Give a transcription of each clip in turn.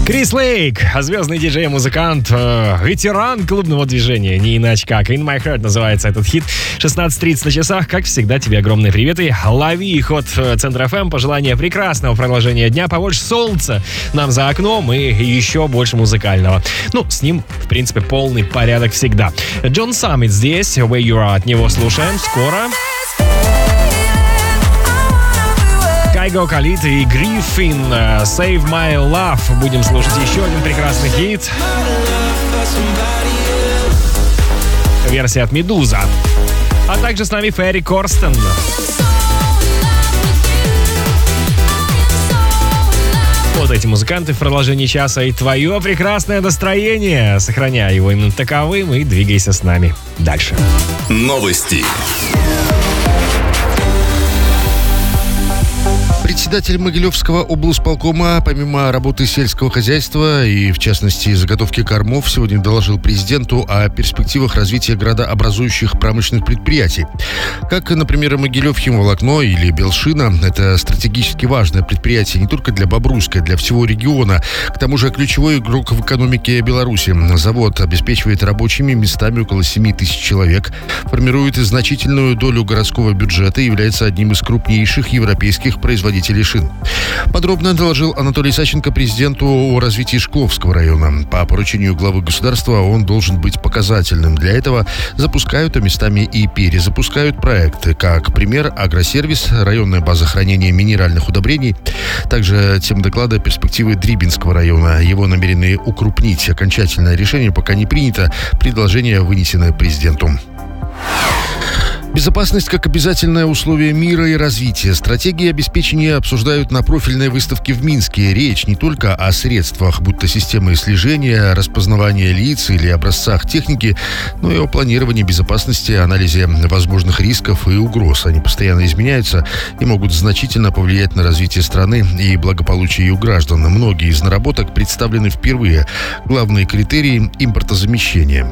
Крис Лейк, звездный диджей и музыкант, ветеран клубного движения, не иначе как. In My Heart называется этот хит. 16:30 на часах. Как всегда, тебе огромные приветы. Лови их от Центра ФМ. Пожелания прекрасного продолжения дня. Побольше солнца нам за окном и еще больше музыкального. Ну, с ним, в принципе, полный порядок всегда. Джон Саммит здесь. Where You Are. От него слушаем. Скоро. Кайго Калит и Гриффин Save My Love. Будем слушать еще один прекрасный хит. Версия от Медуза. А также с нами Ферри Корстен. Вот эти музыканты в продолжении часа. И твое прекрасное настроение. Сохраняй его именно таковым и двигайся с нами дальше. Новости. Председатель Могилевского облсполкома, помимо работы сельского хозяйства и, в частности, заготовки кормов, сегодня доложил президенту о перспективах развития градообразующих промышленных предприятий. Как, например, Могилев химволокно или Белшина, это стратегически важное предприятие не только для Бобруйска, для всего региона. К тому же ключевой игрок в экономике Беларуси. Завод обеспечивает рабочими местами около 7 тысяч человек, формирует значительную долю городского бюджета и является одним из крупнейших европейских производителей шин. Подробно доложил Анатолий Сащенко президенту о развитии Шкловского района. По поручению главы государства он должен быть показательным. Для этого запускают, а местами и перезапускают проекты. Как пример, агросервис, районная база хранения минеральных удобрений. Также тема доклада перспективы Дрибинского района. Его намерены укрупнить. Окончательное решение пока не принято. Предложение вынесено президенту. Безопасность как обязательное условие мира и развития. Стратегии обеспечения обсуждают на профильной выставке в Минске. Речь не только о средствах, будь то системы слежения, распознавания лиц или образцах техники, но и о планировании безопасности, анализе возможных рисков и угроз. Они постоянно изменяются и могут значительно повлиять на развитие страны и благополучие ее граждан. Многие из наработок представлены впервые. Главные критерии – импортозамещение.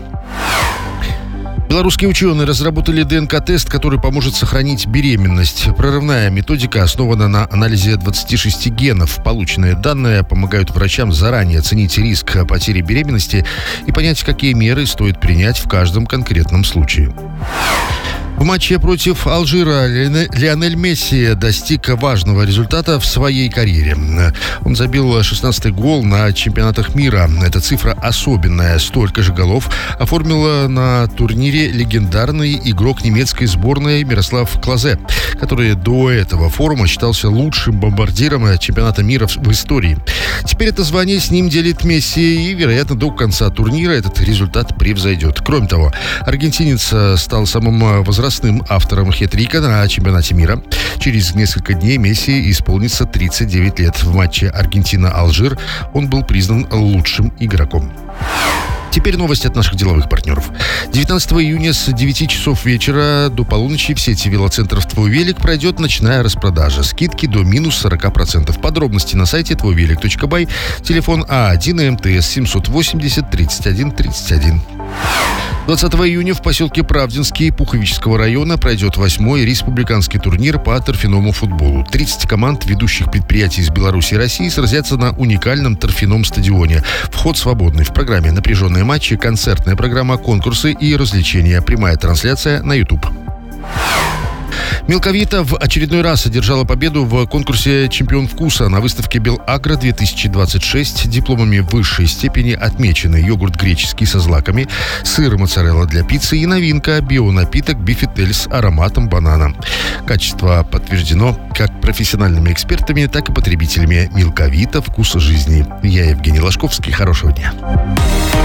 Белорусские ученые разработали ДНК-тест, который поможет сохранить беременность. Прорывная методика основана на анализе 26 генов. Полученные данные помогают врачам заранее оценить риск потери беременности и понять, какие меры стоит принять в каждом конкретном случае. В матче против Алжира Лионель Месси достиг важного результата в своей карьере. Он забил 16-й гол на чемпионатах мира. Эта цифра особенная. Столько же голов оформила на турнире легендарный игрок немецкой сборной Мирослав Клозе, который до этого форума считался лучшим бомбардиром чемпионата мира в истории. Теперь это звание с ним делит Месси, и, вероятно, до конца турнира этот результат превзойдет. Кроме того, аргентинец стал самым возрастным автором хет-трика на чемпионате мира. Через несколько дней Месси исполнится 39 лет. В матче Аргентина-Алжир он был признан лучшим игроком. Теперь новости от наших деловых партнеров. 19 июня с 9 часов вечера до полуночи в сети велоцентров «Твой велик» пройдет ночная распродажа. Скидки до минус 40%. Подробности на сайте твойвелик.бай. Телефон А1 МТС 780 31 31. 20 июня в поселке Правдинский Пуховического района пройдет 8-й республиканский турнир по торфяному футболу. 30 команд ведущих предприятий из Беларуси и России сразятся на уникальном торфяном стадионе. Вход свободный. В программе напряженные матчи, концертная программа, конкурсы и развлечения. Прямая трансляция на YouTube. Мелковита в очередной раз одержала победу в конкурсе «Чемпион вкуса». На выставке «Белагро-2026» дипломами высшей степени отмечены йогурт греческий со злаками, сыр моцарелла для пиццы и новинка – бионапиток «Бифитель» с ароматом банана. Качество подтверждено как профессиональными экспертами, так и потребителями. Мелковита – вкус жизни. Я Евгений Ложковский. Хорошего дня.